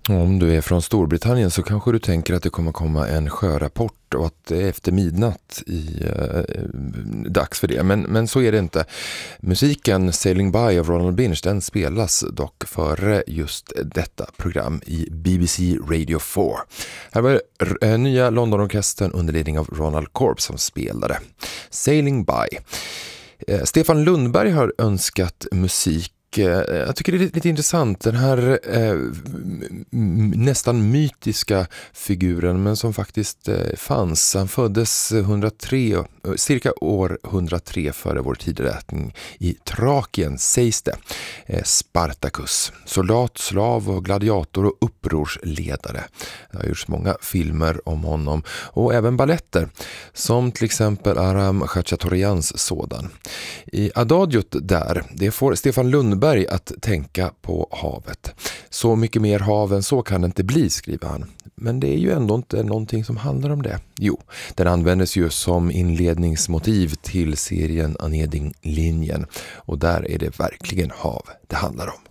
Om du är från Storbritannien så kanske du tänker att det kommer komma en sjörapport och att det är efter midnatt dags för det. Men så är det inte. Musiken Sailing By av Ronald Binge, den spelas dock före just detta program i BBC Radio 4. Här var nya Londonorkestern under ledning av Ronald Corp som spelade Sailing By. Stefan Lundberg har önskat musik. Jag tycker det är lite intressant, den här nästan mytiska figuren, men som faktiskt fanns. Han föddes cirka år 103 före vår tideräkning i Trakien, sägs det. Spartacus, soldat, slav och gladiator och upprorsledare. Det har gjorts många filmer om honom och även balletter, som till exempel Aram Khachaturians sådan. I Adagiot där, det får Stefan Lundberg att tänka på havet. Så mycket mer hav än så kan det inte bli, skriver han. Men det är ju ändå inte någonting som handlar om det. Jo, den användes ju som inledningsmotiv till serien Aneding-linjen. Och där är det verkligen hav det handlar om.